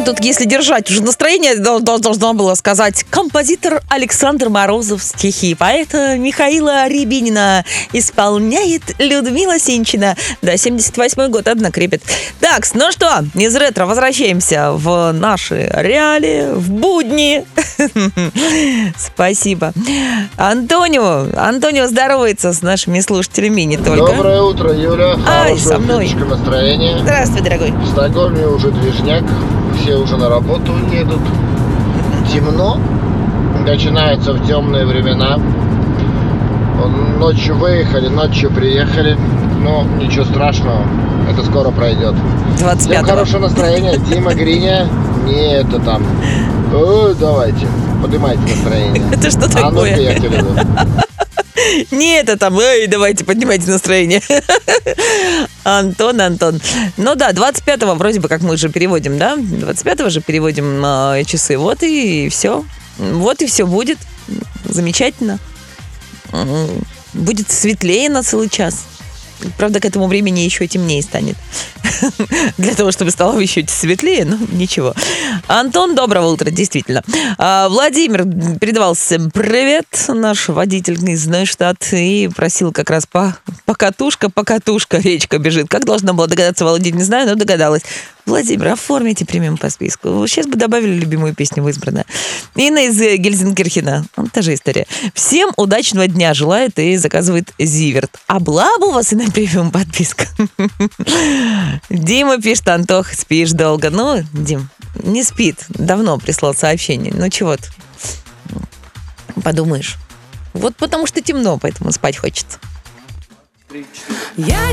тут, если держать уже настроение, должна была сказать композитор Александр Морозов стихи. Поэта Михаила Рябинина исполняет Людмила Синчина. Да, 78-й год, одна крепит. Так, ну что, из ретро возвращаемся в наши реалии, в будни. Спасибо. Антонио здоровается с нашими слушателями, не только. Доброе утро, Юля. Со мной. Настроение. Здравствуй, дорогой. В Стокгольме уже движняк. Все уже на работу едут. Темно. Начинается в темные времена. Ночью выехали, ночью приехали. Но ничего страшного. Это скоро пройдет. 25-го. Всем хорошего настроения. Дима Гриня. Не это там. Давайте. Поднимайте настроение. Это что такое? А ну-ка, я тебя люблю. Не это там, давайте поднимайте настроение. Антон. Ну да, 25-го вроде бы как мы же переводим, да? 25-го же переводим часы. Вот и все. Вот и все будет. Замечательно. Будет светлее на целый час. Правда, к этому времени еще темнее станет. Для того, чтобы стало еще светлее, ну, ничего. Антон, доброго утра, действительно. Владимир передавал всем привет, наш водитель из Нойштадт, и просил как раз покатушка, речка бежит. Как должна была догадаться Володя, не знаю, но догадалась. Владимир, оформите премиум по списку. Сейчас бы добавили любимую песню в избранное. Инна из Гельзенкирхена. Та же история. Всем удачного дня желает и заказывает Зиверт. А была бы у вас и на премиум подписка? Дима пишет: Антох, спишь долго. Ну, Дим, не спит. Давно прислал сообщение. Ну, чего ты? Подумаешь. Вот потому что темно, поэтому спать хочется. Я